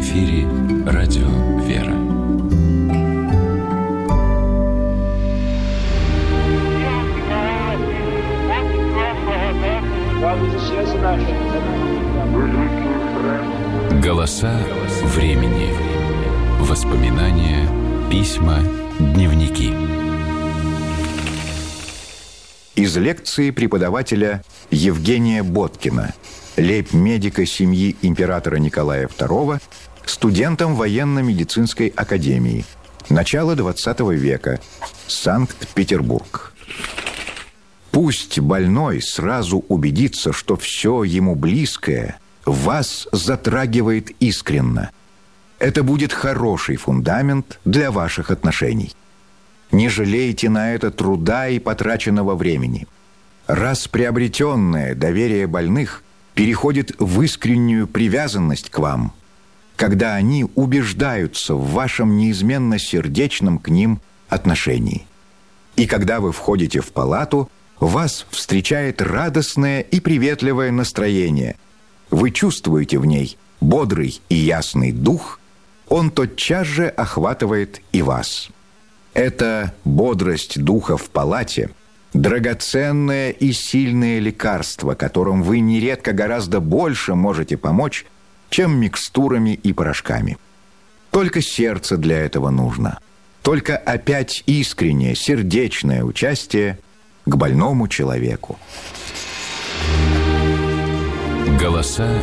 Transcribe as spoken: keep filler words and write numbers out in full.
эфире радио «Вера». Голоса времени. Воспоминания, письма, дневники. Из лекции преподавателя Евгения Боткина, лейб-медика семьи императора Николая второго, студентом военно-медицинской академии. Начало двадцатого века. Санкт-Петербург. Пусть больной сразу убедится, что все ему близкое вас затрагивает искренно. Это будет хороший фундамент для ваших отношений. Не жалейте на это труда и потраченного времени. Раз приобретенное доверие больных переходит в искреннюю привязанность к вам, когда они убеждаются в вашем неизменно сердечном к ним отношении. И когда вы входите в палату, вас встречает радостное и приветливое настроение. Вы чувствуете в ней бодрый и ясный дух, он тотчас же охватывает и вас. Эта бодрость духа в палате – драгоценное и сильное лекарство, которым вы нередко гораздо больше можете помочь, чем микстурами и порошками. Только сердце для этого нужно. Только опять искреннее, сердечное участие к больному человеку. Голоса